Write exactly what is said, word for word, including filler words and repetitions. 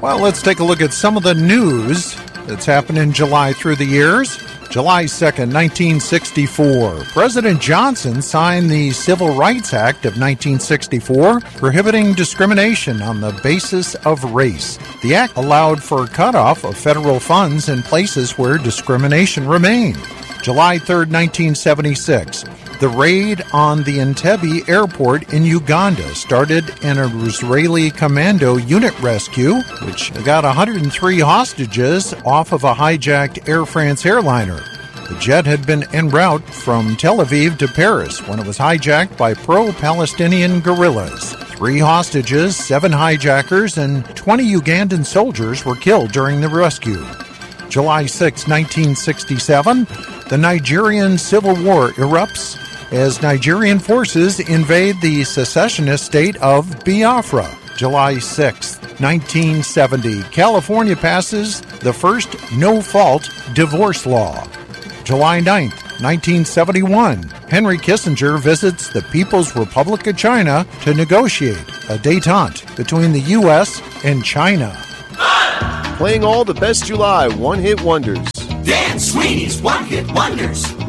Well, let's take a look at some of the news that's happened in July through the years. July second, nineteen sixty-four. President Johnson signed the Civil Rights Act of nineteen sixty-four, prohibiting discrimination on the basis of race. The act allowed for cutoff of federal funds in places where discrimination remained. July third, nineteen seventy-six. The raid on the Entebbe airport in Uganda started an Israeli commando unit rescue, which got one hundred three hostages off of a hijacked Air France airliner. The jet had been en route from Tel Aviv to Paris when it was hijacked by pro-Palestinian guerrillas. Three hostages, seven hijackers, and twenty Ugandan soldiers were killed during the rescue. July sixth, nineteen sixty-seven, the Nigerian Civil War erupts as Nigerian forces invade the secessionist state of Biafra. July sixth, nineteen seventy, California passes the first no-fault divorce law. July ninth, nineteen seventy-one, Henry Kissinger visits the People's Republic of China to negotiate a détente between the U S and China. Playing all the best July one-hit wonders. Dan Sweeney's One Hit Wonders.